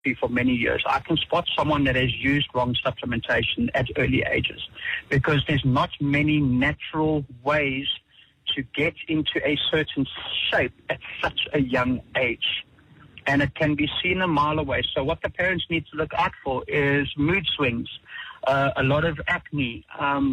for many years, I can spot someone that has used wrong supplementation at early ages, because there's not many natural ways to get into a certain shape at such a young age. And it can be seen a mile away. So what the parents need to look out for is mood swings, a lot of acne,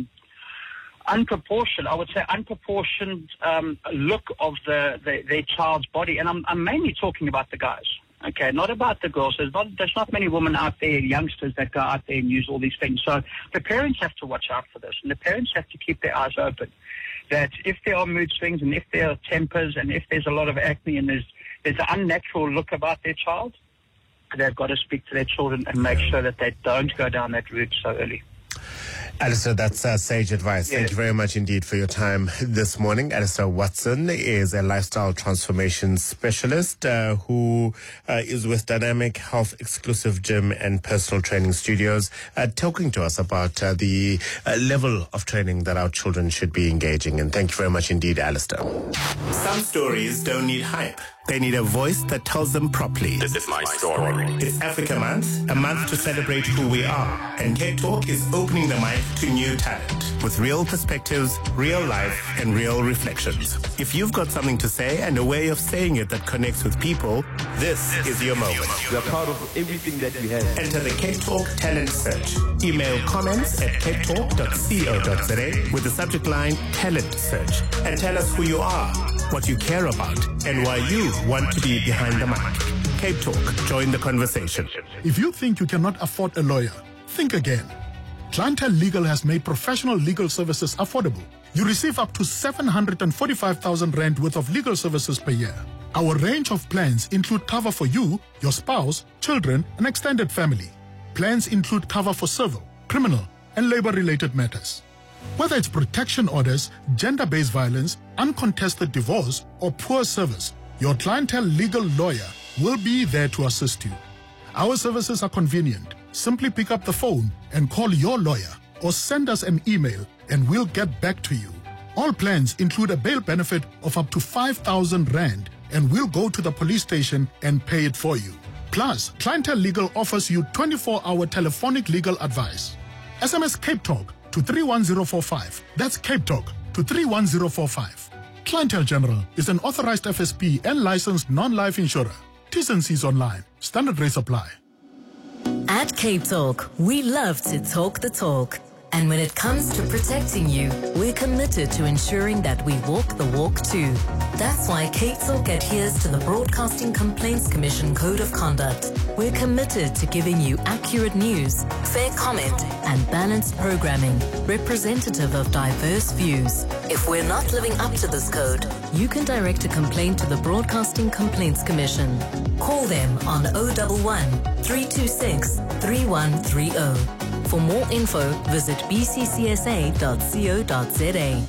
unproportioned look of their child's body. And I'm mainly talking about the guys, okay, not about the girls. There's not many women out there, youngsters, that go out there and use all these things. So the parents have to watch out for this, and the parents have to keep their eyes open, that if there are mood swings and if there are tempers and if there's a lot of acne and there's an unnatural look about their child, they've got to speak to their children and make sure that they don't go down that route so early. Alistair, that's sage advice. Yes. Thank you very much indeed for your time this morning. Alistair Watson is a lifestyle transformation specialist who is with Dynamic Health Exclusive Gym and Personal Training Studios, talking to us about the level of training that our children should be engaging in. Thank you very much indeed, Alistair. Some stories don't need hype. They need a voice that tells them properly. This is my story. It's Africa Month, a month to celebrate who we are. And Cape Talk is opening the mic to new talent with real perspectives, real life, and real reflections. If you've got something to say and a way of saying it that connects with people, this is your moment. We are proud of everything that we have. Enter the Cape Talk Talent Search. Email comments at capetalk.co.za with the subject line Talent Search. And tell us who you are, what you care about, and why you want to be behind the mic. Cape Talk. Join the conversation. If you think you cannot afford a lawyer, think again. Clientele Legal has made professional legal services affordable. You receive up to 745,000 rand worth of legal services per year. Our range of plans include cover for you, your spouse, children, and extended family. Plans include cover for civil, criminal, and labor-related matters. Whether it's protection orders, gender-based violence, uncontested divorce, or poor service, your Clientele Legal lawyer will be there to assist you. Our services are convenient. Simply pick up the phone and call your lawyer, or send us an email and we'll get back to you. All plans include a bail benefit of up to 5,000 rand, and we'll go to the police station and pay it for you. Plus, Clientele Legal offers you 24-hour telephonic legal advice. SMS Cape Talk to 31045. That's Cape Talk to 31045. Clientele General is an authorized FSP and licensed non-life insurer. T's and C's online. Standard rates apply. At Cape Talk, we love to talk the talk. And when it comes to protecting you, we're committed to ensuring that we walk the walk too. That's why Cape Talk adheres to the Broadcasting Complaints Commission Code of Conduct. We're committed to giving you accurate news, fair comment, and balanced programming, representative of diverse views. If we're not living up to this code, you can direct a complaint to the Broadcasting Complaints Commission. Call them on 011 326 3130. For more info, visit bccsa.co.za.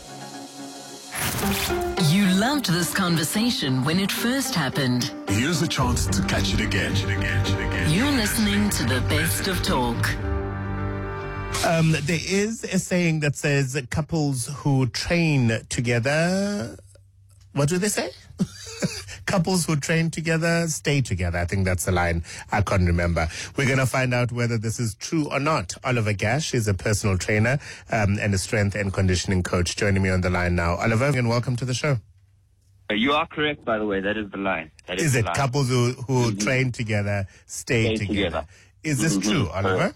You loved this conversation when it first happened. Here's a chance to catch it again. You're listening to the best of talk. There is a saying that says couples who train together, what do they say? Couples who train together stay together. I think that's the line. I can't remember. We're going to find out whether this is true or not. Oliver Gash is a personal trainer and a strength and conditioning coach, joining me on the line now. Oliver, and welcome to the show. You are correct, by the way. That is the line. Is it couples who train together stay together? Is this true, Oliver?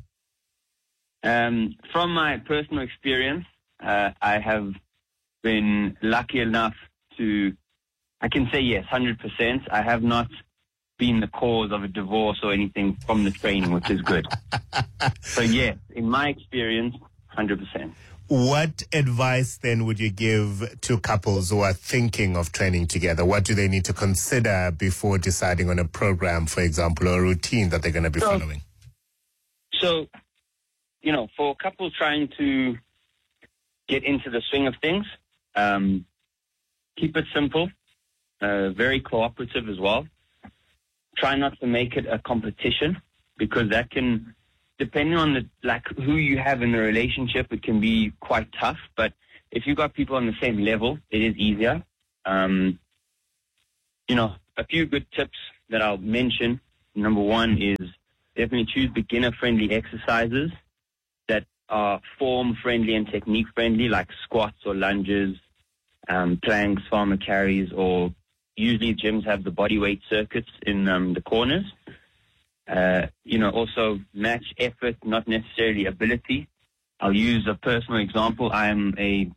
From my personal experience, I have been lucky enough to, I can say yes, 100%. I have not been the cause of a divorce or anything from the training, which is good. So yes, in my experience, 100%. What advice then would you give to couples who are thinking of training together? What do they need to consider before deciding on a program, for example, or a routine that they're going to be following? So, you know, for couples trying to get into the swing of things, keep it simple, very cooperative as well. Try not to make it a competition, because that can, depending on who you have in the relationship, it can be quite tough. But if you've got people on the same level, it is easier. You know, a few good tips that I'll mention number one is definitely choose beginner-friendly exercises that are form-friendly and technique-friendly, like squats or lunges, planks, farmer carries, or usually gyms have the body weight circuits in the corners. Also match effort, not necessarily ability. I'll use a personal example. I am a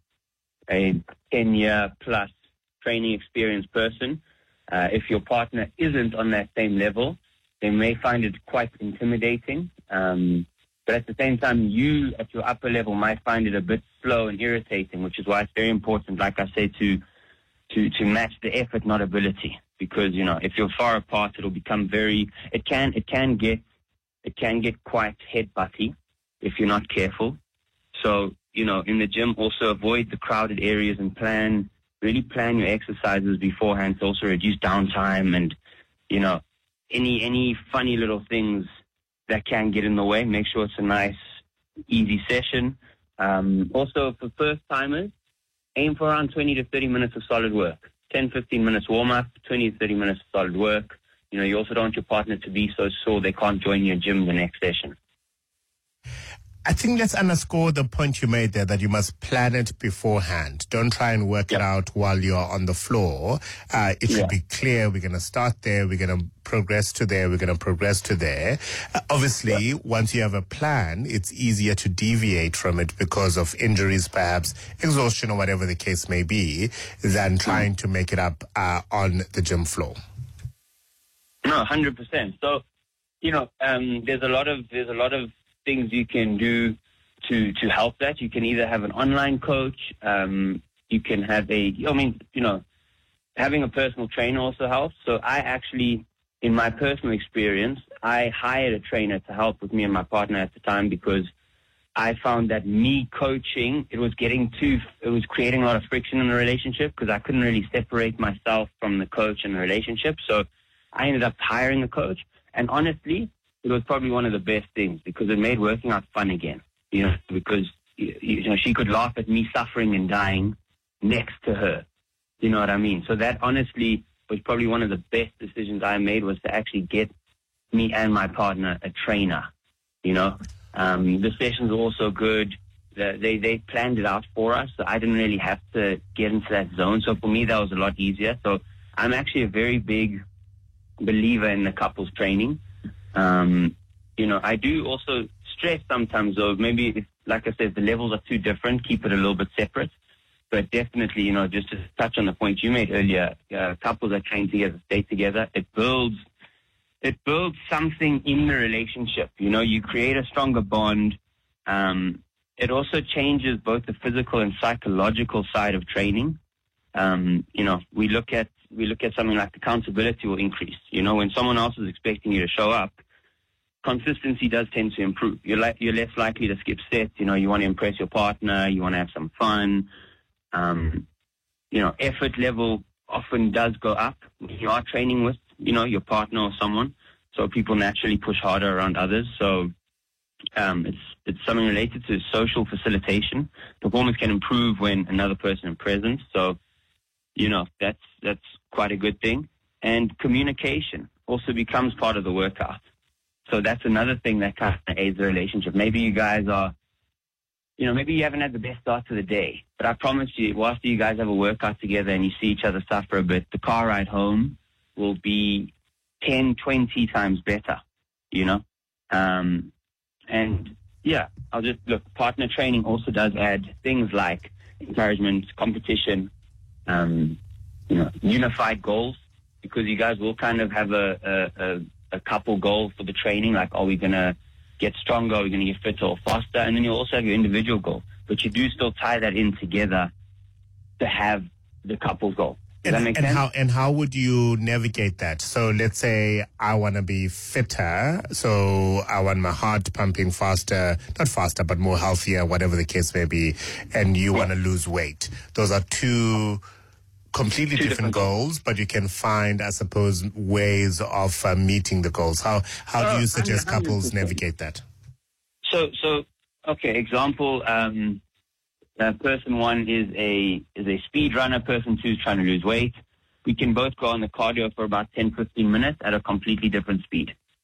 10-year plus training experienced person. If your partner isn't on that same level, they may find it quite intimidating. But at the same time, you at your upper level might find it a bit slow and irritating, which is why it's very important, like I say, to match the effort, not ability. Because, if you're far apart, it'll become it can get quite head-butty if you're not careful. So, in the gym, also avoid the crowded areas and really plan your exercises beforehand to also reduce downtime and, any funny little things that can get in the way. Make sure it's a nice, easy session. Also, for first-timers, aim for around 20 to 30 minutes of solid work. 10, 15 minutes warm-up, 20 to 30 minutes of solid work. You also don't want your partner to be so sore they can't join your gym the next session. I think let's underscore the point you made there, that you must plan it beforehand. Don't try and work it out while you're on the floor. It should be clear, we're going to start there, we're going to progress to there, we're going to progress to there. Obviously, once you have a plan, it's easier to deviate from it because of injuries, perhaps exhaustion or whatever the case may be, than trying to make it up on the gym floor. No, 100%. So, there's a lot of things you can do to help that. You can either have an online coach, you can have having a personal trainer also helps. So I actually, in my personal experience, I hired a trainer to help with me and my partner at the time, because I found that me coaching, it was creating a lot of friction in the relationship, because I couldn't really separate myself from the coach and the relationship. So I ended up hiring a coach, and honestly, it was probably one of the best things, because it made working out fun again, because she could laugh at me suffering and dying next to her. You know what I mean? So that honestly was probably one of the best decisions I made, was to actually get me and my partner a trainer. The sessions were also good. They planned it out for us, so I didn't really have to get into that zone. So for me, that was a lot easier. So I'm actually a very big believer in the couples training. I do also stress sometimes, though, maybe if, like I said, the levels are too different, keep it a little bit separate. But definitely, just to touch on the point you made earlier, couples that train together, stay together, it builds something in the relationship. You create a stronger bond. It also changes both the physical and psychological side of training. We look at something like accountability will increase. When someone else is expecting you to show up, consistency does tend to improve. You're less likely to skip sets. You want to impress your partner. You want to have some fun. Effort level often does go up when you are training with, your partner or someone. So people naturally push harder around others. So it's something related to social facilitation. Performance can improve when another person is present. So, that's quite a good thing. And communication also becomes part of the workout. So that's another thing that kind of aids the relationship. Maybe you guys are, maybe you haven't had the best start to the day, but I promise you, after you guys have a workout together and you see each other suffer a bit, the car ride home will be 10, 20 times better, partner training also does add things like encouragement, competition, unified goals, because you guys will kind of have a couple goal for the training, like, are we going to get stronger, are we going to get fitter or faster? And then you'll also have your individual goal, but you do still tie that in together to have the couple goal. Does that make sense? And how would you navigate that? So let's say I want to be fitter, so I want my heart pumping faster, not faster, but more healthier, whatever the case may be, and you want to lose weight. Those are two completely different goals, but you can find, I suppose, ways of meeting the goals. How do you suggest 100%. Couples navigate that? So okay, example, person one is a speed runner, person two is trying to lose weight. We can both go on the cardio for about 10, 15 minutes at a completely different speed.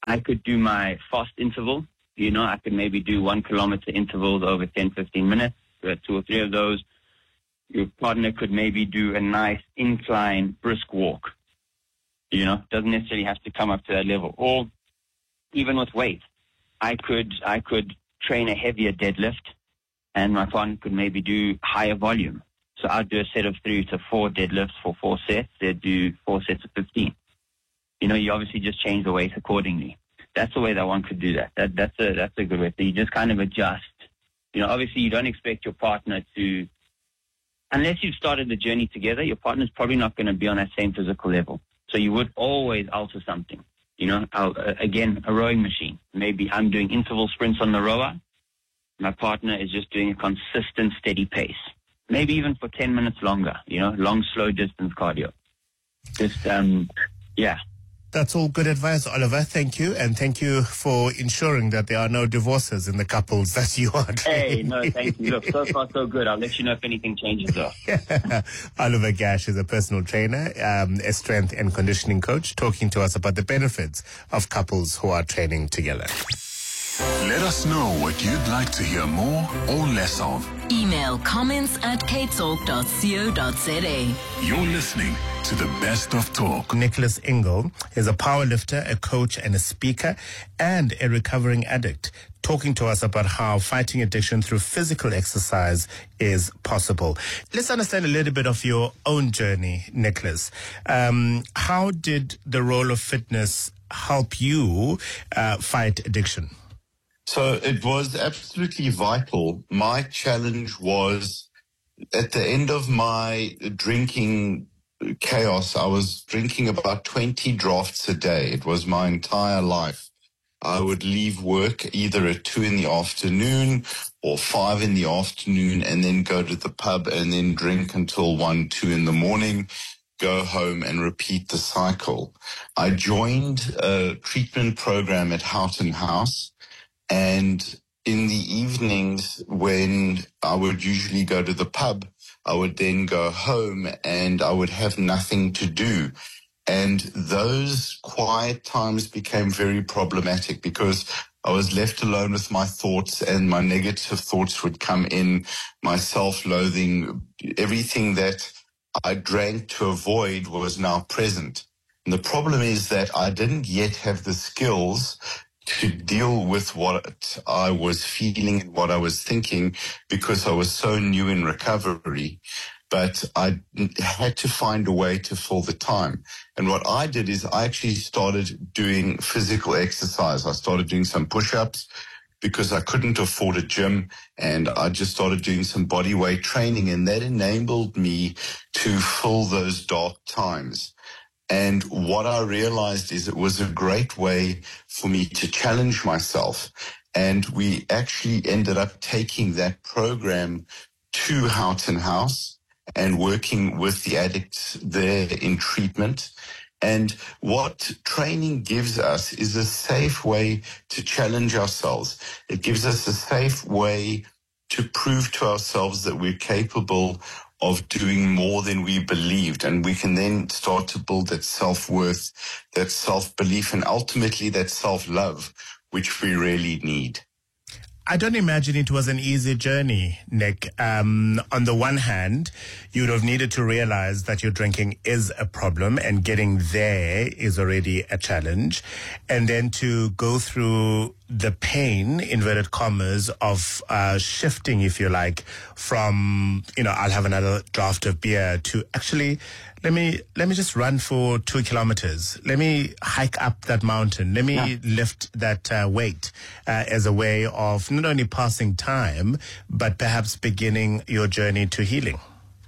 I could do my fast interval. You know, I could maybe do 1 kilometer intervals over 10, 15 minutes, 2 or 3 of those. Your partner could maybe do a nice incline brisk walk. You know, doesn't necessarily have to come up to that level. Or even with weight, I could train a heavier deadlift, and my partner could maybe do higher volume. So I'd do a set of 3 to 4 deadlifts for 4 sets. They'd do 4 sets of 15. You know, you obviously just change the weight accordingly. That's the way that one could do that. That's a good way. So you just kind of adjust. You know, obviously you don't expect your partner to, unless you've started the journey together, your partner's probably not going to be on that same physical level. So you would always alter something. You know, again, a rowing machine. Maybe I'm doing interval sprints on the rower. My partner is just doing a consistent, steady pace. Maybe even for 10 minutes longer, you know, long, slow distance cardio. Just, yeah. That's all good advice, Oliver. Thank you. And thank you for ensuring that there are no divorces in the couples that you are training. Hey, no, thank you. Look, so far so good. I'll let you know if anything changes though. Oliver Gash is a personal trainer, a strength and conditioning coach, talking to us about the benefits of couples who are training together. Let us know what you'd like to hear more or less of. Email comments@capetalk.co.za. You're listening to the Best of Talk. Nicholas Ingle is a powerlifter, a coach and a speaker, and a recovering addict, talking to us about how fighting addiction through physical exercise is possible. Let's understand a little bit of your own journey, Nicholas. How did the role of fitness help you fight addiction? So it was absolutely vital. My challenge was at the end of my drinking chaos, I was drinking about 20 drafts a day. It was my entire life. I would leave work either at 2 in the afternoon or 5 in the afternoon and then go to the pub and then drink until 1, 2 in the morning, go home and repeat the cycle. I joined a treatment program at Houghton House. And in the evenings, when I would usually go to the pub, I would then go home and I would have nothing to do. And those quiet times became very problematic because I was left alone with my thoughts, and my negative thoughts would come in, my self-loathing, everything that I drank to avoid was now present. And the problem is that I didn't yet have the skills to deal with what I was feeling and what I was thinking because I was so new in recovery. But I had to find a way to fill the time. And what I did is I actually started doing physical exercise. I started doing some push-ups because I couldn't afford a gym, and I just started doing some body weight training, and that enabled me to fill those dark times. And what I realized is it was a great way for me to challenge myself. And we actually ended up taking that program to Houghton House and working with the addicts there in treatment. And what training gives us is a safe way to challenge ourselves. It gives us a safe way to prove to ourselves that we're capable of doing more than we believed. And we can then start to build that self-worth, that self-belief, and ultimately that self-love, which we really need. I don't imagine it was an easy journey, Nick. On the one hand, you would have needed to realize that your drinking is a problem and getting there is already a challenge. And then to go through the pain, inverted commas, of shifting, if you like, from, I'll have another draft of beer to actually, let me just run for 2 kilometers. Let me hike up that mountain. Let me lift that weight as a way of not only passing time, but perhaps beginning your journey to healing.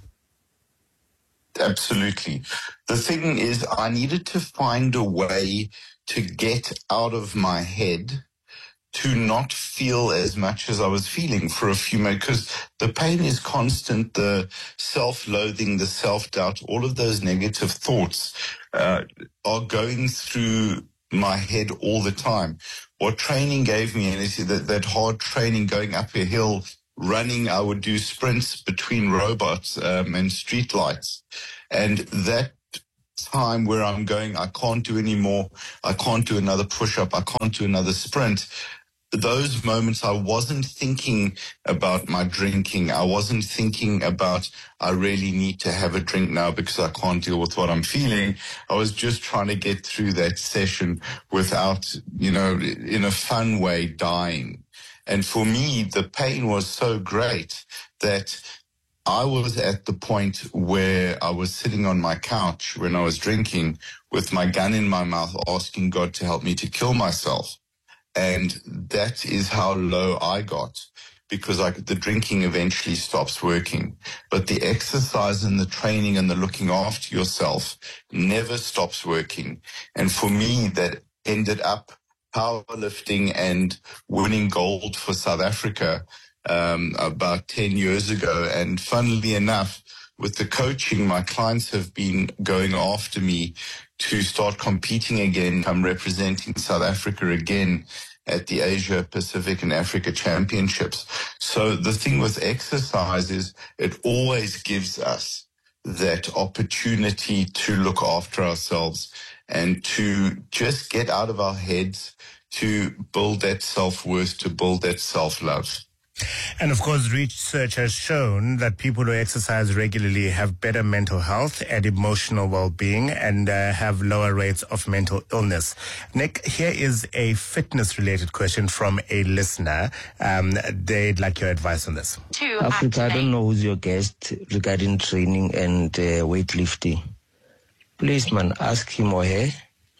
Absolutely. The thing is, I needed to find a way to get out of my head, to not feel as much as I was feeling for a few minutes, because the pain is constant, the self-loathing, the self-doubt, all of those negative thoughts are going through my head all the time. What training gave me, and it's that hard training, going up a hill, running, I would do sprints between robots and street lights. And that time where I'm going, I can't do any more. I can't do another push-up. I can't do another sprint. Those moments, I wasn't thinking about my drinking. I wasn't thinking about, I really need to have a drink now because I can't deal with what I'm feeling. I was just trying to get through that session without, in a fun way, dying. And for me, the pain was so great that I was at the point where I was sitting on my couch when I was drinking with my gun in my mouth, asking God to help me to kill myself. And that is how low I got, because the drinking eventually stops working. But the exercise and the training and the looking after yourself never stops working. And for me, that ended up powerlifting and winning gold for South Africa about 10 years ago. And funnily enough, with the coaching, my clients have been going after me to start competing again. I'm representing South Africa again at the Asia, Pacific and Africa Championships. So the thing with exercise is it always gives us that opportunity to look after ourselves and to just get out of our heads, to build that self-worth, to build that self-love. And of course, research has shown that people who exercise regularly have better mental health and emotional well-being and have lower rates of mental illness. Nick, here is a fitness-related question from a listener. They'd like your advice on this. Africa, I don't know who's your guest regarding training and weightlifting. Please, man, ask him or her.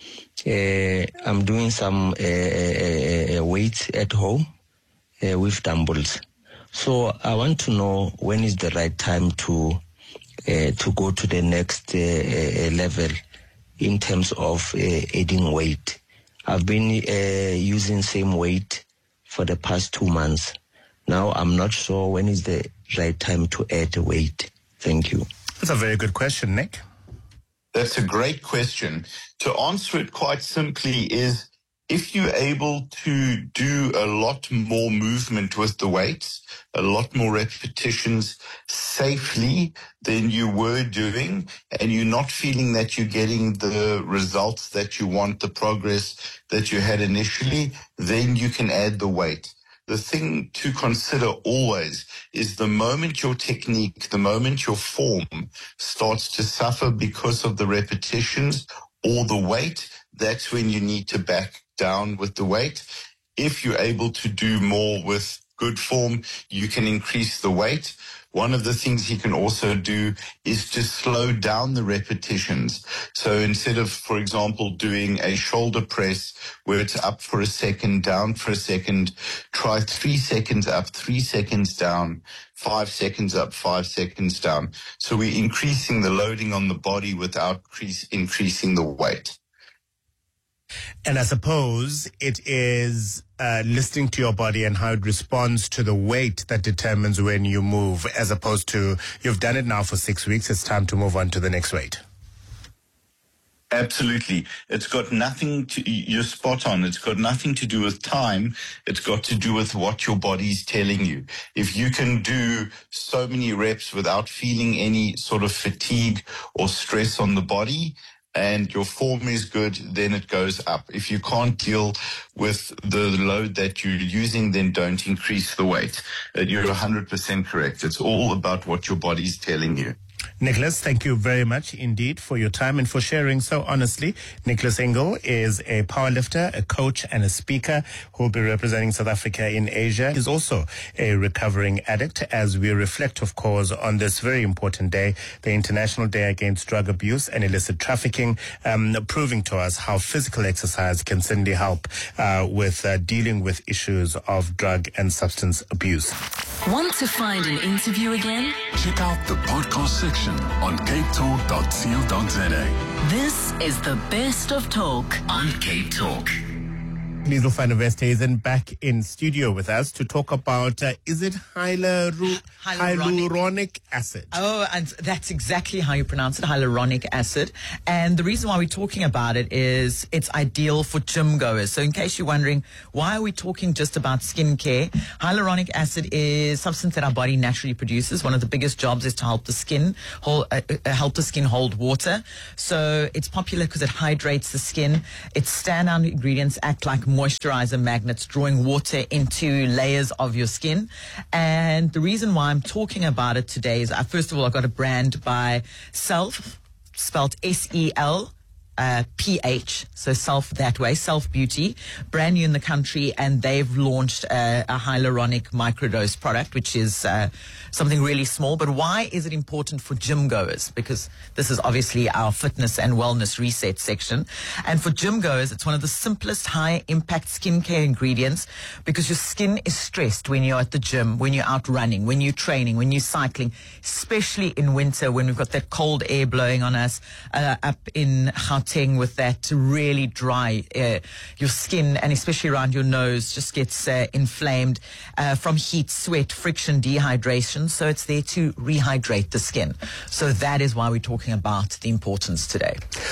I'm doing some weights at home. With dumbbells. So I want to know when is the right time to go to the next level in terms of adding weight. I've been using same weight for the past 2 months. Now I'm not sure when is the right time to add weight. Thank you. That's a very good question, Nick. That's a great question. To answer it quite simply is, if you're able to do a lot more movement with the weights, a lot more repetitions safely than you were doing, and you're not feeling that you're getting the results that you want, the progress that you had initially, then you can add the weight. The thing to consider always is the moment your technique, the moment your form starts to suffer because of the repetitions or the weight, that's when you need to back down with the weight. If you're able to do more with good form, you can increase the weight. One of the things you can also do is to slow down the repetitions. So instead of, for example, doing a shoulder press where it's up for a second, down for a second, try 3 seconds up, 3 seconds down, 5 seconds up, 5 seconds down. So we're increasing the loading on the body without increasing the weight. And I suppose it is listening to your body and how it responds to the weight that determines when you move, as opposed to you've done it now for 6 weeks, it's time to move on to the next weight. Absolutely. It's got nothing to, you're spot on. It's got nothing to do with time. It's got to do with what your body's telling you. If you can do so many reps without feeling any sort of fatigue or stress on the body, and your form is good, then it goes up. If you can't deal with the load that you're using, then don't increase the weight. You're 100% correct. It's all about what your body's telling you. Nicholas, thank you very much indeed for your time and for sharing so honestly. Nicholas Engel is a powerlifter, a coach and a speaker who will be representing South Africa in Asia. He's also a recovering addict as we reflect, of course, on this very important day, the International Day Against Drug Abuse and Illicit Trafficking, proving to us how physical exercise can certainly help with dealing with issues of drug and substance abuse. Want to find an interview again? Check out the podcast section on capetalk.co.za. This is the best of talk on Cape Talk. Liesl van der Westhuizen back in studio with us to talk about, is it hyaluronic acid? Oh, and that's exactly how you pronounce it, hyaluronic acid. And the reason why we're talking about it is it's ideal for gym goers. So in case you're wondering, why are we talking just about skincare? Hyaluronic acid is a substance that our body naturally produces. One of the biggest jobs is to help the skin hold water. So it's popular because it hydrates the skin. Its standout ingredients act like moisturizer magnets, drawing water into layers of your skin. And the reason why I'm talking about it today is, first of all, I got a brand by Self, spelled S-E-L. PH, so Self that way, Self Beauty, brand new in the country, and they've launched a hyaluronic microdose product, which is something really small. But why is it important for gym goers? Because this is obviously our fitness and wellness reset section. And for gym goers, it's one of the simplest high impact skincare ingredients, because your skin is stressed when you're at the gym, when you're out running, when you're training, when you're cycling, especially in winter when we've got that cold air blowing on us up in Gauteng with that really dry, your skin and especially around your nose just gets inflamed from heat, sweat, friction, dehydration. So it's there to rehydrate the skin. So that is why we're talking about the importance today.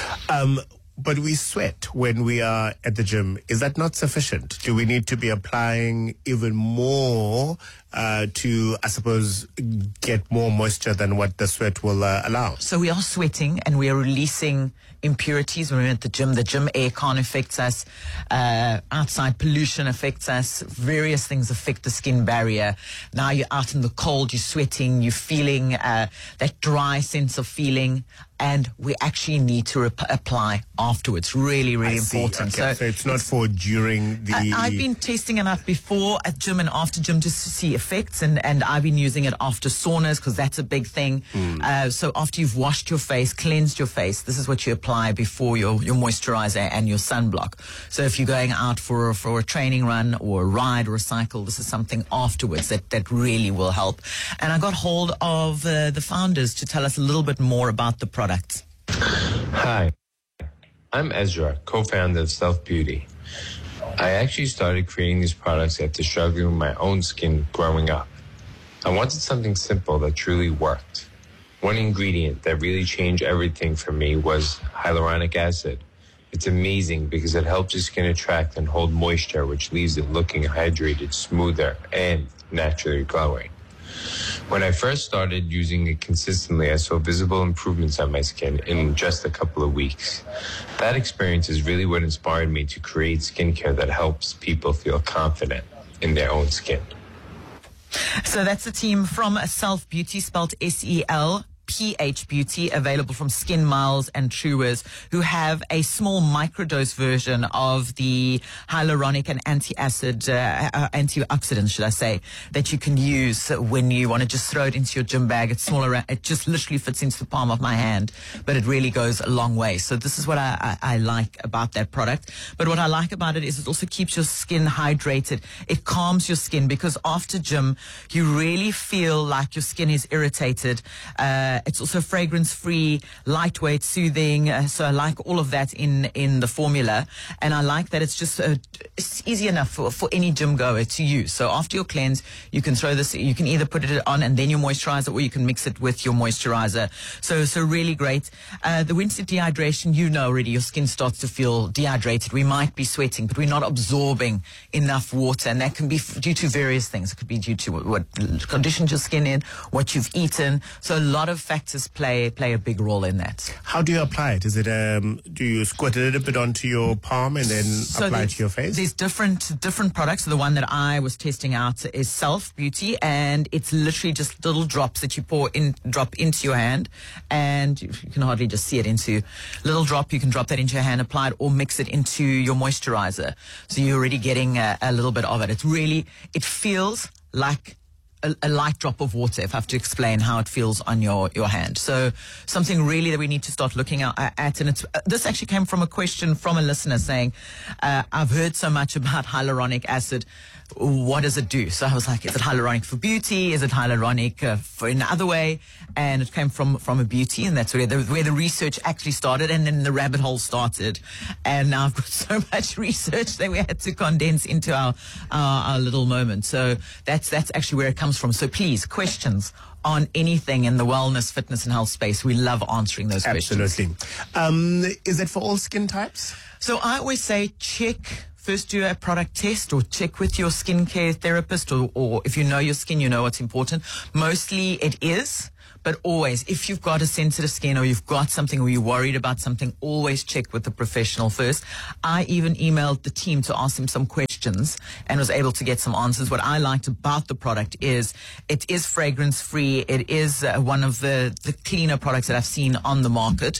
But we sweat when we are at the gym. Is that not sufficient? Do we need to be applying even more to, I suppose, get more moisture than what the sweat will allow? So we are sweating and we are releasing impurities when we're at the gym. The gym aircon affects us. Outside pollution affects us. Various things affect the skin barrier. Now you're out in the cold, you're sweating, you're feeling that dry sense of feeling. And we actually need to apply afterwards. Really, really important. Okay. So it's not for during the... I've been testing it out before at gym and after gym just to see effects. And I've been using it after saunas because that's a big thing. So after you've washed your face, cleansed your face, this is what you apply before your moisturizer and your sunblock. So if you're going out for a training run or a ride or a cycle, this is something afterwards that really will help. And I got hold of the founders to tell us a little bit more about the product. Hi, I'm Ezra, co-founder of Self Beauty. I actually started creating these products after struggling with my own skin growing up. I wanted something simple that truly worked. One ingredient that really changed everything for me was hyaluronic acid. It's amazing because it helps your skin attract and hold moisture, which leaves it looking hydrated, smoother, and naturally glowing. When I first started using it consistently, I saw visible improvements on my skin in just a couple of weeks. That experience is really what inspired me to create skincare that helps people feel confident in their own skin. So that's the team from Self Beauty, spelled S-E-L-PH Beauty, available from Skin Miles and Truers, who have a small microdose version of the hyaluronic and antioxidants, should I say, that you can use when you want to just throw it into your gym bag. It's smaller. It just literally fits into the palm of my hand, but it really goes a long way. So this is what I like about that product. But what I like about it is it also keeps your skin hydrated. It calms your skin because after gym, you really feel like your skin is irritated. It's also fragrance-free, lightweight, soothing. So I like all of that in the formula. And I like that it's just it's easy enough for any gym goer to use. So after your cleanse, you can throw this, you can either put it on and then your moisturizer, or you can mix it with your moisturizer. So really great. The winter dehydration, you know already, your skin starts to feel dehydrated. We might be sweating, but we're not absorbing enough water. And that can be due to various things. It could be due to what conditions your skin in, what you've eaten. So a lot of factors play a big role in that. How do you apply it? Is it do you squirt a little bit onto your palm and then apply it to your face? There's different products. So the one that I was testing out is Self Beauty, and it's literally just little drops that you drop into your hand, and you can hardly just see it into little drop. You can drop that into your hand, apply it, or mix it into your moisturizer. So you're already getting a little bit of it. It feels like a light drop of water, if I have to explain how it feels on your hand. So something really that we need to start looking at. And this actually came from a question from a listener saying, I've heard so much about hyaluronic acid. What does it do? So I was like, is it hyaluronic for beauty? Is it hyaluronic for in another way? And it came from a beauty, and that's where the research actually started, and then the rabbit hole started. And now I've got so much research that we had to condense into our little moment. So that's actually where it comes from. So please, questions on anything in the wellness, fitness, and health space. We love answering those questions. Absolutely. Is it for all skin types? So I always say first do a product test, or check with your skincare therapist, or if you know your skin, you know what's important. Mostly it is, but always, if you've got a sensitive skin or you've got something or you're worried about something, always check with the professional first. I even emailed the team to ask them some questions and was able to get some answers. What I liked about the product is it is fragrance free. It is one of the cleaner products that I've seen on the market.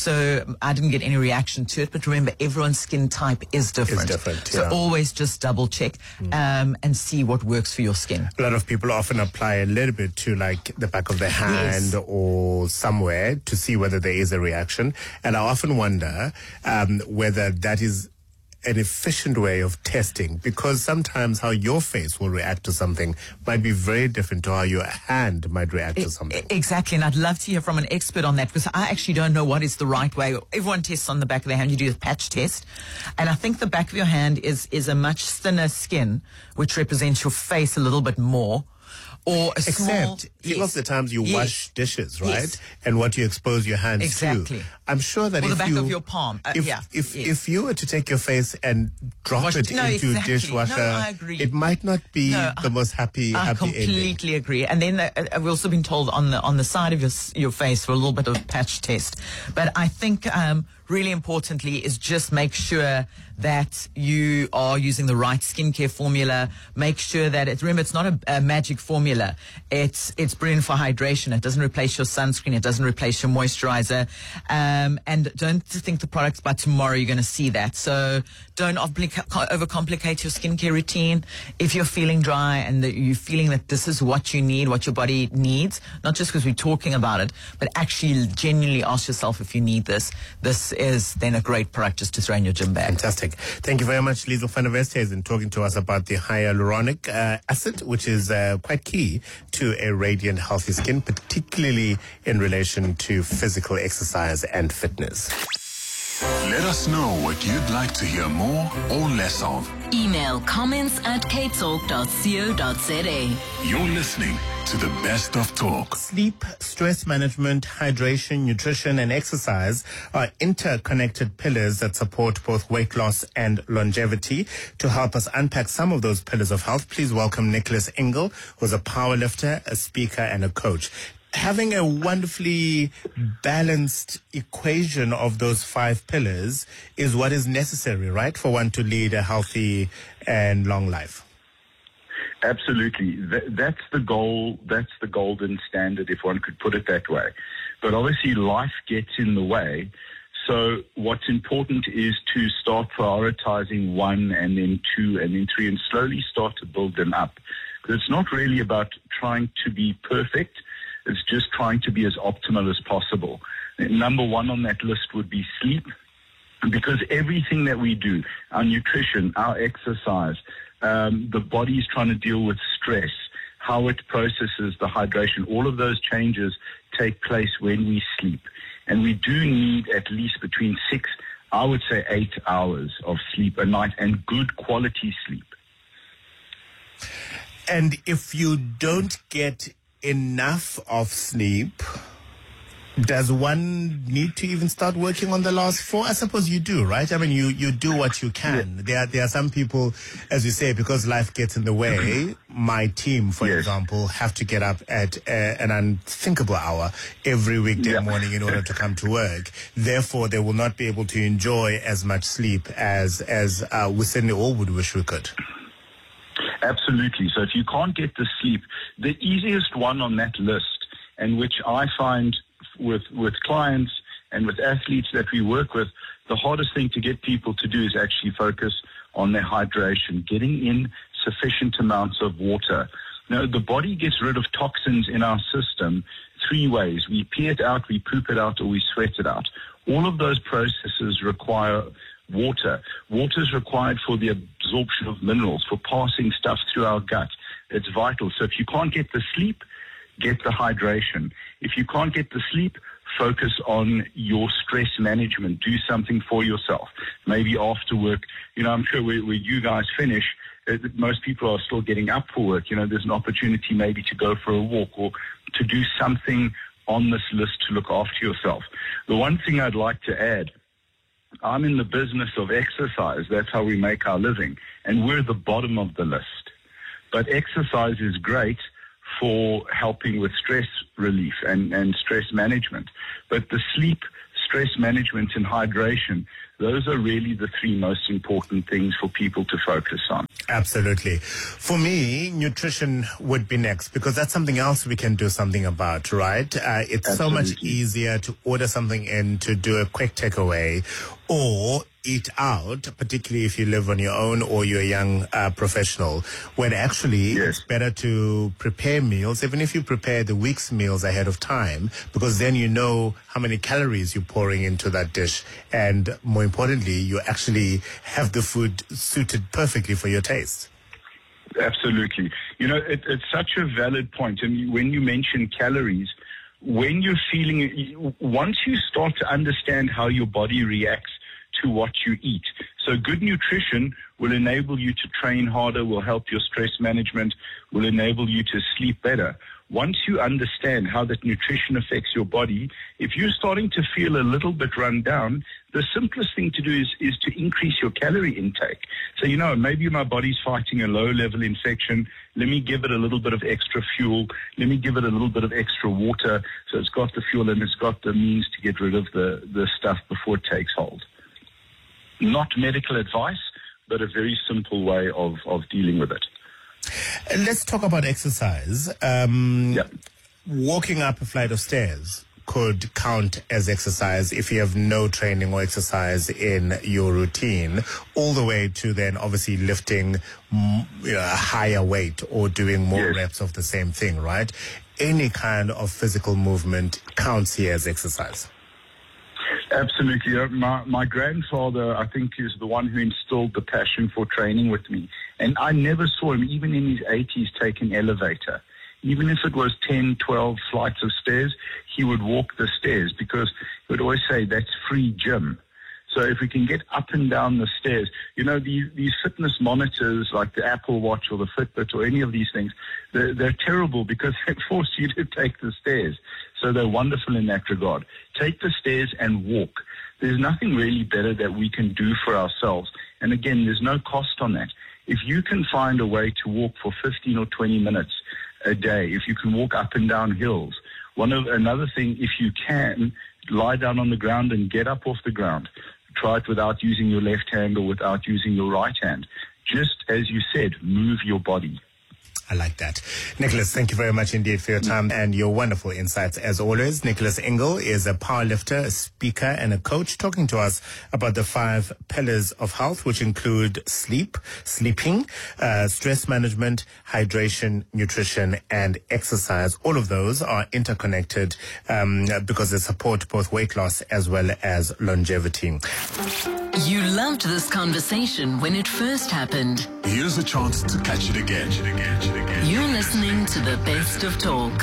So I didn't get any reaction to it, but remember, everyone's skin type is different. It's different, So always just double check and see what works for your skin. A lot of people often apply a little bit to like the back of their hand or somewhere to see whether there is a reaction. And I often wonder whether that is an efficient way of testing, because sometimes how your face will react to something might be very different to how your hand might react to something. Exactly, and I'd love to hear from an expert on that, because I actually don't know what is the right way. Everyone tests on the back of their hand. You do a patch test, and I think the back of your hand is a much thinner skin, which represents your face a little bit more. Or a small, think of the times you wash dishes, right? Yes. And what you expose your hands to. I'm sure that or if the back you, of your palm. If you were to take your face and drop it into a dishwasher, it might not be the most happy I completely ending. agree. And then I've also been told on the side of your face for a little bit of patch test. But I think really importantly is just make sure that you are using the right skincare formula. Make sure that remember, it's not a magic formula. It's brilliant for hydration. It doesn't replace your sunscreen. It doesn't replace your moisturizer. And don't think the products by tomorrow you're going to see that. So don't overcomplicate your skincare routine. If you're feeling dry and you're feeling that this is what you need, what your body needs, not just because we're talking about it, but actually genuinely ask yourself if you need this. This is then a great product just to throw in your gym bag. Fantastic. Thank you very much, Liesl van der Westhuizen, talking to us about the hyaluronic acid, which is quite key to a radiant, healthy skin, particularly in relation to physical exercise and fitness. Let us know what you'd like to hear more or less of. Email comments@capetalk.co.za. You're listening to the best of talk. Sleep, stress management, hydration, nutrition, and exercise are interconnected pillars that support both weight loss and longevity. To help us unpack some of those pillars of health, please welcome Nicholas Engel, who's a powerlifter, a speaker, and a coach. Having a wonderfully balanced equation of those 5 pillars is what is necessary, right, for one to lead a healthy and long life. Absolutely. That's the goal. That's the golden standard, if one could put it that way. But obviously life gets in the way. So what's important is to start prioritizing 1 and then 2 and then 3 and slowly start to build them up. Because it's not really about trying to be perfect. It's just trying to be as optimal as possible. Number 1 on that list would be sleep, because everything that we do, our nutrition, our exercise, the body is trying to deal with stress, how it processes the hydration, all of those changes take place when we sleep. And we do need at least between 6, I would say 8 hours of sleep a night, and good quality sleep. And if you don't get enough of sleep, does one need to even start working on the last 4? I suppose you do, right? I mean, you do what you can. There are some people, as you say, because life gets in the way. My team, for example, have to get up at an unthinkable hour every weekday morning in order to come to work. Therefore, they will not be able to enjoy as much sleep as we certainly all would wish we could. Absolutely. So if you can't get the sleep, the easiest one on that list, and which I find with clients and with athletes that we work with, the hardest thing to get people to do is actually focus on their hydration, getting in sufficient amounts of water. Now, the body gets rid of toxins in our system 3 ways. We pee it out, we poop it out, or we sweat it out. All of those processes require water. Water is required for the absorption of minerals, for passing stuff through our gut. It's vital. So if you can't get the sleep, get the hydration. If you can't get the sleep, focus on your stress management. Do something for yourself. Maybe after work, I'm sure where you guys finish, most people are still getting up for work. There's an opportunity maybe to go for a walk or to do something on this list to look after yourself. The one thing I'd like to add, I'm in the business of exercise. That's how we make our living. And we're the bottom of the list. But exercise is great for helping with stress relief and stress management. But the sleep, stress management, and hydration, those are really the 3 most important things for people to focus on. Absolutely. For me, nutrition would be next, because that's something else we can do something about, right? It's so much easier to order something in, to do a quick takeaway, or eat out, particularly if you live on your own or you're a young professional, when actually it's better to prepare meals, even if you prepare the week's meals ahead of time, because then you know how many calories you're pouring into that dish. And more importantly, you actually have the food suited perfectly for your taste. Absolutely. It's such a valid point. And when you mention calories, when you're feeling, once you start to understand how your body reacts to what you eat. So good nutrition will enable you to train harder, will help your stress management, will enable you to sleep better. Once you understand how that nutrition affects your body, if you're starting to feel a little bit run down, the simplest thing to do is to increase your calorie intake. So, maybe my body's fighting a low-level infection. Let me give it a little bit of extra fuel. Let me give it a little bit of extra water. So it's got the fuel and it's got the means to get rid of the stuff before it takes hold. Not medical advice, but a very simple way of dealing with it. Let's talk about exercise. Walking up a flight of stairs could count as exercise if you have no training or exercise in your routine, all the way to then obviously lifting a higher weight or doing more reps of the same thing, right? Any kind of physical movement counts here as exercise. Absolutely. My grandfather, I think, is the one who instilled the passion for training with me. And I never saw him, even in his 80s, take an elevator. Even if it was 10, 12 flights of stairs, he would walk the stairs, because he would always say, that's free gym. So if we can get up and down the stairs, these fitness monitors like the Apple Watch or the Fitbit or any of these things, they're terrible because they force you to take the stairs. So they're wonderful in that regard. Take the stairs and walk. There's nothing really better that we can do for ourselves. And again, there's no cost on that. If you can find a way to walk for 15 or 20 minutes a day, if you can walk up and down hills, another thing, if you can, lie down on the ground and get up off the ground. Try it without using your left hand or without using your right hand. Just as you said, move your body. I like that. Nicholas, thank you very much indeed for your time and your wonderful insights as always. Nicholas Engel is a powerlifter, a speaker, and a coach, talking to us about the 5 pillars of health, which include sleeping, stress management, hydration, nutrition, and exercise. All of those are interconnected because they support both weight loss as well as longevity. You loved this conversation when it first happened. Here's a chance to catch it again. You're listening to the best of talk.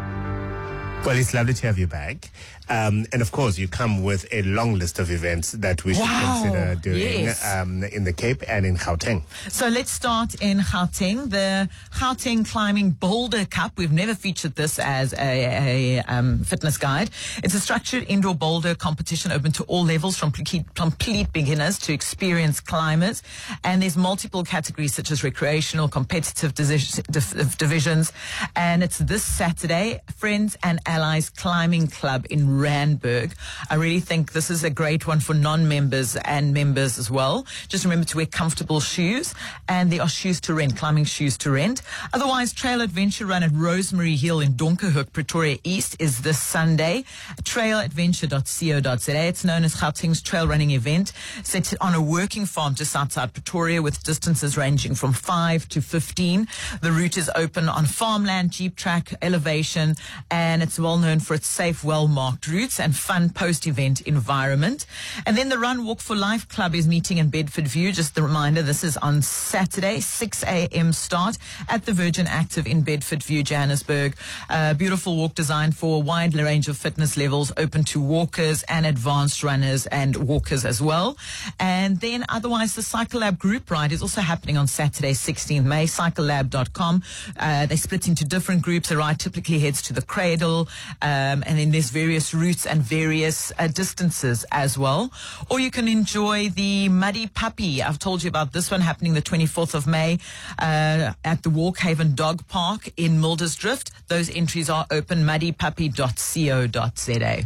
Well, it's lovely to have you back. And of course, you come with a long list of events that we should consider doing in the Cape and in Gauteng. So let's start in Gauteng. The Gauteng Climbing Boulder Cup. We've never featured this as a fitness guide. It's a structured indoor boulder competition open to all levels, from complete beginners to experienced climbers. And there's multiple categories such as recreational, competitive divisions. And it's this Saturday, Friends and Allies Climbing Club in Randburg. I really think this is a great one for non-members and members as well. Just remember to wear comfortable shoes, and there are shoes to rent, climbing shoes to rent. Otherwise, Trail Adventure Run at Rosemary Hill in Donkerhoek, Pretoria East is this Sunday. Trailadventure.co.za. It's known as Gauteng's trail running event, set on a working farm just outside Pretoria with distances ranging from 5 to 15. The route is open on farmland, jeep track, elevation, and it's well known for its safe, well-marked routes and fun post-event environment. And then the Run Walk for Life Club is meeting in Bedford View. Just a reminder, this is on Saturday, 6 a.m. start at the Virgin Active in Bedford View, Johannesburg. A beautiful walk designed for a wide range of fitness levels, open to walkers and advanced runners and walkers as well. And then otherwise, the Cycle Lab group ride is also happening on Saturday, 16th May, cyclelab.com. They split into different groups. The ride typically heads to the Cradle, and then there's various routes and various distances as well. Or you can enjoy the Muddy Puppy. I've told you about this one happening the 24th of May at the Walkhaven Dog Park in Mildersdrift. Those entries are open, muddypuppy.co.za.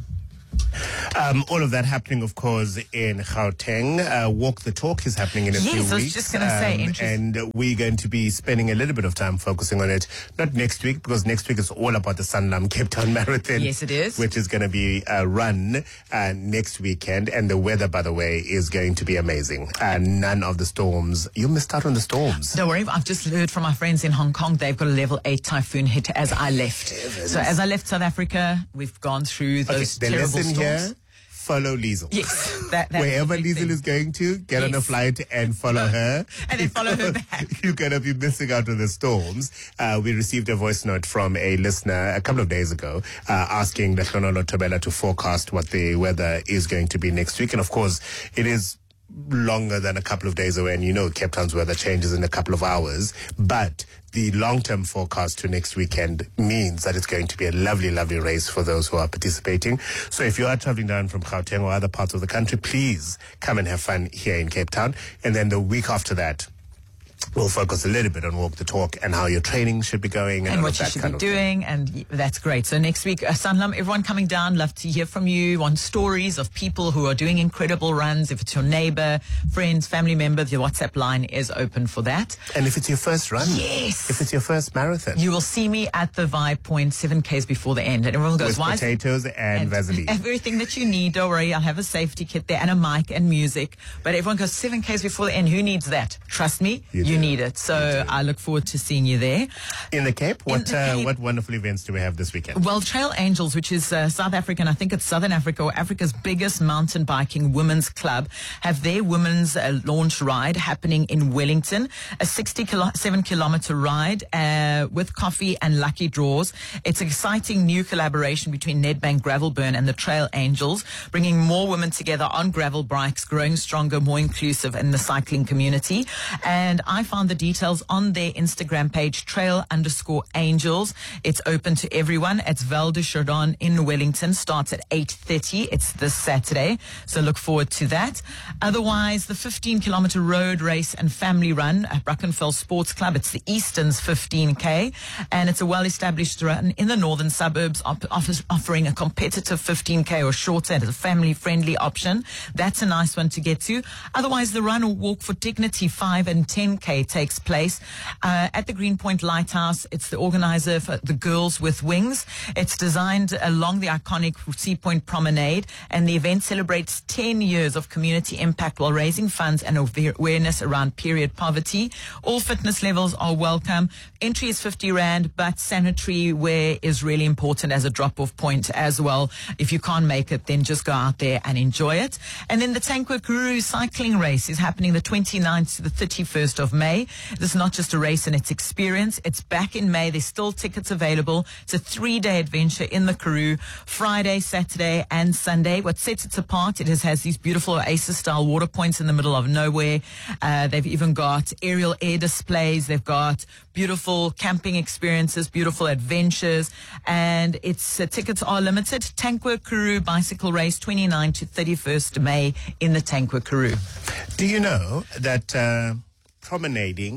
All of that happening, of course, in Gauteng. Walk the Talk is happening in a few weeks. Yes, I was just going to say. And we're going to be spending a little bit of time focusing on it. Not next week, because next week is all about the Sanlam Cape Town Marathon. Yes, it is. Which is going to be run next weekend. And the weather, by the way, is going to be amazing. None of the storms. You missed out on the storms. Don't worry. I've just heard from my friends in Hong Kong. They've got a level 8 typhoon hit as I left. So as I left South Africa, we've gone through those terrible storms. Here, follow Liesl. Yes. Wherever Liesl is going to, get on a flight and follow her. And then follow her back. You're going to be missing out on the storms. We received a voice note from a listener a couple of days ago asking Letlonolo Tobela to forecast what the weather is going to be next week. And of course, it is longer than a couple of days away, and you know Cape Town's weather changes in a couple of hours, but the long-term forecast to next weekend means that it's going to be a lovely, lovely race for those who are participating. So if you are traveling down from Gauteng or other parts of the country, please come and have fun here in Cape Town. And then the week after that, we'll focus a little bit on Walk the Talk and how your training should be going and what you should be doing, and that's great. So next week, Sanlam, everyone coming down, love to hear from you, want stories of people who are doing incredible runs. If it's your neighbor, friends, family member, the WhatsApp line is open for that. And if it's your first run, yes, if it's your first marathon, you will see me at the Vibe Point 7Ks before the end, and everyone goes, with potatoes and Vaseline, everything that you need. Don't worry, I'll have a safety kit there and a mic and music. But everyone goes 7Ks before the end. Who needs that? Trust me, you need it. So I look forward to seeing you there. In the Cape, what wonderful events do we have this weekend? Well, Trail Angels, which is South African, I think it's Southern Africa, or Africa's biggest mountain biking women's club, have their women's launch ride happening in Wellington, a 67-kilometer ride with coffee and lucky draws. It's an exciting new collaboration between Nedbank Gravelburn and the Trail Angels, bringing more women together on gravel bikes, growing stronger, more inclusive in the cycling community. And I found the details on their Instagram page, trail_angels. It's open to everyone. It's Val de Chardon in Wellington. Starts at 8:30. It's this Saturday. So look forward to that. Otherwise, the 15-kilometer road race and family run at Brackenfell Sports Club. It's the Easton's 15K, and it's a well-established run in the northern suburbs, offering a competitive 15K or shorter as a family-friendly option. That's a nice one to get to. Otherwise, the Run or Walk for Dignity 5 and 10K takes place at the Greenpoint Lighthouse. It's the organizer for the Girls with Wings. It's designed along the iconic Sea Point Promenade, and the event celebrates 10 years of community impact while raising funds and awareness around period poverty. All fitness levels are welcome. Entry is 50 Rand, but sanitary wear is really important as a drop-off point as well. If you can't make it, then just go out there and enjoy it. And then the Tankwa Guru cycling race is happening the 29th to the 31st of May. This is not just a race and its experience. It's back in May. There's still tickets available. It's a 3-day adventure in the Karoo, Friday, Saturday, and Sunday. What sets it apart, it has these beautiful oasis-style water points in the middle of nowhere. They've even got aerial air displays. They've got beautiful camping experiences, beautiful adventures, and its tickets are limited. Tankwa Karoo Bicycle Race, 29 to 31st May in the Tankwa Karoo. Do you know that promenading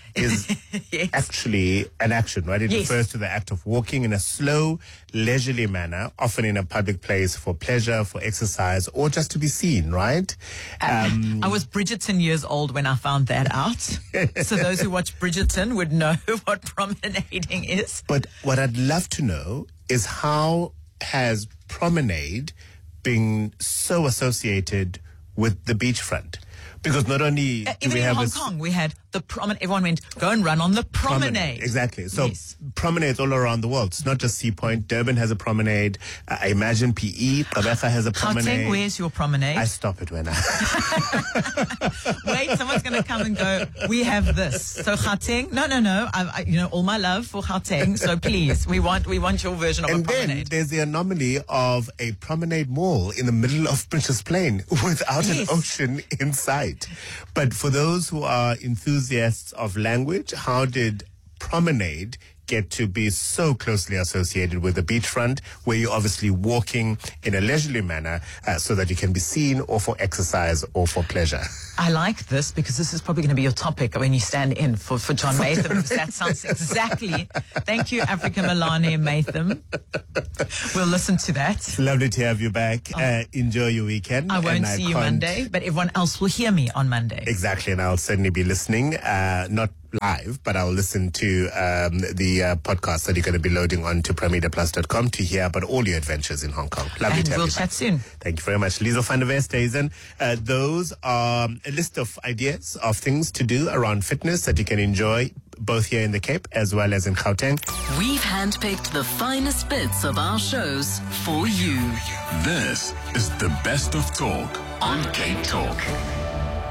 is Yes. actually an action, right? It Yes. refers to the act of walking in a slow, leisurely manner, often in a public place for pleasure, for exercise, or just to be seen, right? I was Bridgerton years old when I found that out. So those who watch Bridgerton would know what promenading is. But what I'd love to know is how has promenade been so associated with the beachfront? Because not only do Even we in have Hong Kong, we had the promenade. Everyone went, go and run on the promenade. Exactly. So promenades all around the world. It's not just Sea Point. Durban has a promenade. I imagine PE, Gqeberha has a promenade. Gauteng, where's your promenade? I stop it when I... Wait, someone's going to come and go, we have this. So Gauteng, no. I all my love for Gauteng. So please, we want your version of And a promenade. then there's the anomaly of a promenade mall in the middle of Princess Plain without an ocean in sight. But for those who are enthusiasts of language, how did promenade get to be so closely associated with the beachfront, where you're obviously walking in a leisurely manner so that you can be seen, or for exercise or for pleasure? I like this because this is probably going to be your topic when you stand in for John Matham. Because that sounds exactly. Thank you, Africa Milane Matham. We'll listen to that. It's lovely to have you back. Enjoy your weekend. I won't see you Monday, but everyone else will hear me on Monday. Exactly, and I'll certainly be listening, not live, but I'll listen to the podcast that you're going to be loading on to PremidaPlus.com to hear about all your adventures in Hong Kong. Lovely to have we'll you chat back. soon. Thank you very much. Liesl van der Westhuizen. Those are a list of ideas of things to do around fitness that you can enjoy both here in the Cape as well as in Gauteng. We've handpicked the finest bits of our shows for you. This is the best of talk on Cape Talk.